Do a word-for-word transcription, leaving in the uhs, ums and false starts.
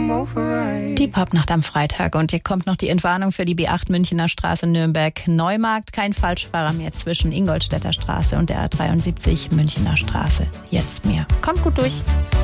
Die Popnacht am Freitag und hier kommt noch die Entwarnung für die B acht Münchener Straße Nürnberg-Neumarkt. Kein Falschfahrer mehr zwischen Ingolstädter Straße und der A dreiundsiebzig Münchener Straße. Jetzt mehr. Kommt gut durch.